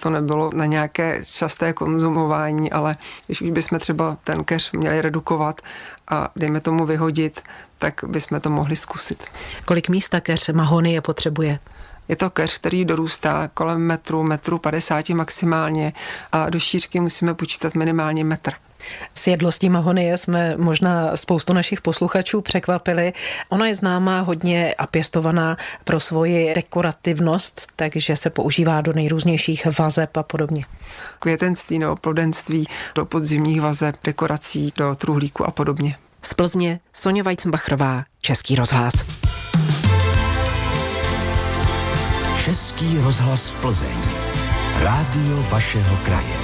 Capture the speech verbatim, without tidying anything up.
to nebylo na nějaké časté konzumování, ale když už bychom třeba ten keř měli redukovat a dejme tomu vyhodit, tak bychom to mohli zkusit. Kolik místa keř mahonie potřebuje? Je to keř, který dorůstá kolem metru, metru padesáti maximálně a do šířky musíme počítat minimálně metr. S jedlostí mahonie jsme možná spoustu našich posluchačů překvapili. Ona je známá hodně a pěstovaná pro svoji dekorativnost, takže se používá do nejrůznějších vazeb a podobně. Květenství nebo plodenství, do podzimních vazeb, dekorací, do truhlíku a podobně. Z Plzně Soňa Weizenbacherová, Český rozhlas. Český rozhlas Plzeň. Rádio vašeho kraje.